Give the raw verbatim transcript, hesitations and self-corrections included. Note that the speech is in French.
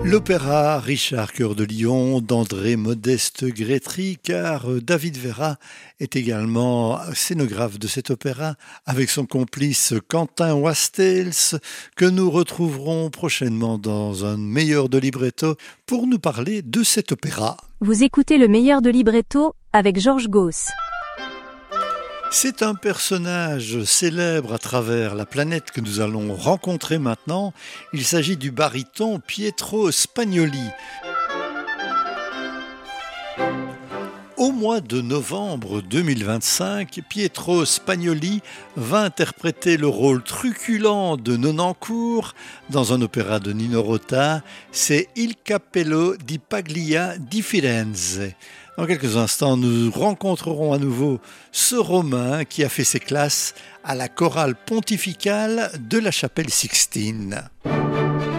L'opéra Richard Cœur de Lion d'André Modeste Grétry, car David Vera est également scénographe de cet opéra avec son complice Quentin Wastels, que nous retrouverons prochainement dans un meilleur de libretto pour nous parler de cet opéra. Vous écoutez le meilleur de libretto avec Georges Gauss. C'est un personnage célèbre à travers la planète que nous allons rencontrer maintenant. Il s'agit du baryton Pietro Spagnoli. Au mois de novembre deux mille vingt-cinq, Pietro Spagnoli va interpréter le rôle truculent de Nonancourt dans un opéra de Nino Rota, c'est Il Cappello di Paglia di Firenze. Dans quelques instants, nous rencontrerons à nouveau ce Romain qui a fait ses classes à la chorale pontificale de la chapelle Sixtine.